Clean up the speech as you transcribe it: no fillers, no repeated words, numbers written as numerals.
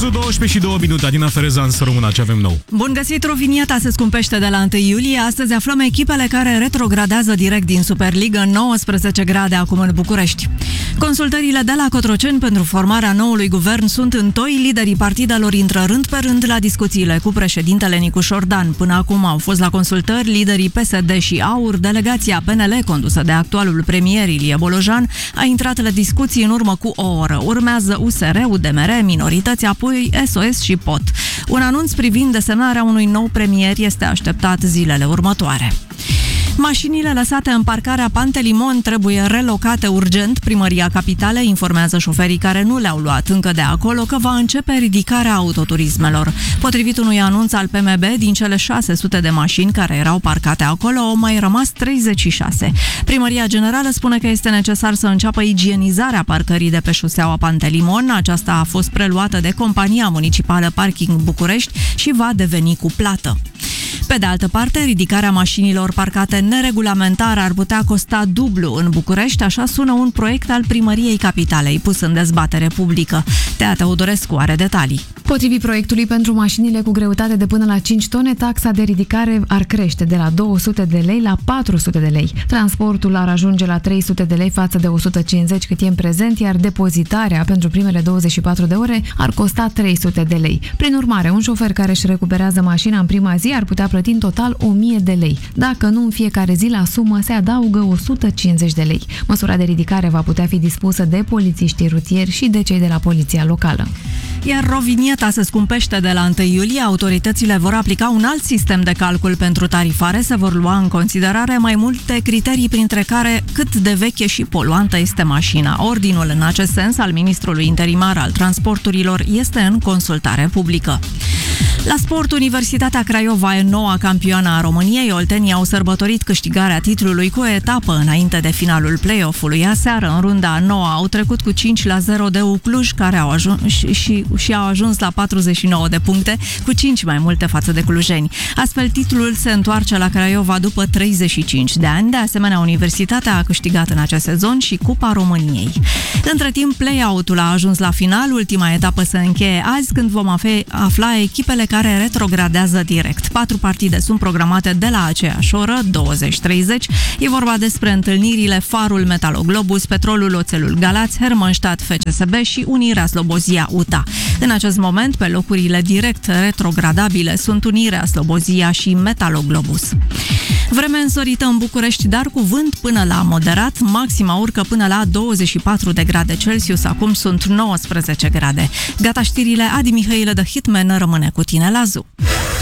Miezul 12 și 2 minute. Adina Fereza, în Româna, ce avem nou? Bun găsit, Rovinieta se scumpește de la 1 iulie. Astăzi aflăm echipele care retrogradează direct din Superliga, 19 grade acum în București. Consultările de la Cotroceni pentru formarea noului guvern sunt întoi. Liderii partidelor intră rând pe rând la discuțiile cu președintele Nicu Șordan. Până acum au fost la consultări liderii PSD și AUR. Delegația PNL, condusă de actualul premier Ilie Bolojan, a intrat la discuții în urmă cu o oră. Urmează USR, UDMR, minorități, apoi SOS și POT. Un anunț privind desemnarea unui nou premier este așteptat zilele următoare. Mașinile lăsate în parcarea Pantelimon trebuie relocate urgent. Primăria Capitalei informează șoferii care nu le-au luat încă de acolo că va începe ridicarea autoturismelor. Potrivit unui anunț al PMB, din cele 600 de mașini care erau parcate acolo, au mai rămas 36. Primăria Generală spune că este necesar să înceapă igienizarea parcării de pe șoseaua Pantelimon. Aceasta a fost preluată de compania municipală Parking București și va deveni cu plată. Pe de altă parte, ridicarea mașinilor parcate neregulamentar ar putea costa dublu în București, așa sună un proiect al Primăriei Capitalei pus în dezbatere publică. Tea Teodorescu are detalii. Potrivit proiectului, pentru mașinile cu greutate de până la 5 tone, taxa de ridicare ar crește de la 200 de lei la 400 de lei. Transportul ar ajunge la 300 de lei față de 150 cât e în prezent, iar depozitarea pentru primele 24 de ore ar costa 300 de lei. Prin urmare, un șofer care își recuperează mașina în prima zi ar putea plăti în total 1000 de lei. Dacă nu, în fiecare zi la sumă se adaugă 150 de lei. Măsura de ridicare va putea fi dispusă de polițiștii rutieri și de cei de la poliția locală. Iar Rovinieta se scumpește de la 1 iulie. Autoritățile vor aplica un alt sistem de calcul pentru tarifare. Se vor lua în considerare mai multe criterii, printre care cât de veche și poluantă este mașina. Ordinul în acest sens al ministrului interimar al transporturilor este în consultare publică. La sport, Universitatea Craiova e noua campioană a României. Oltenii au sărbătorit câștigarea titlului cu o etapă înainte de finalul play-off-ului. Aseară, în runda a noua, au trecut cu 5-0 de Cluj, care au ajuns și au ajuns la 49 de puncte, cu 5 mai multe față de clujeni. Astfel, titlul se întoarce la Craiova după 35 de ani. De asemenea, Universitatea a câștigat în acest sezon și Cupa României. Între timp, play-out-ul a ajuns la final. Ultima etapă se încheie azi, când vom afla echipele care retrogradează direct. 4 partide sunt programate de la aceeași oră, 20:30. E vorba despre întâlnirile Farul Metaloglobus, Petrolul Oțelul Galați, Hermannstadt FCSB și Unirea Slobozia UTA. În acest moment, pe locurile direct retrogradabile sunt Unirea Slobozia și Metaloglobus. Vreme însorită în București, dar cu vânt până la moderat, maxima urcă până la 24 de grade Celsius, acum sunt 19 grade. Gata știrile, Adi Mihailă de Hitman rămâne cu tine la ZU.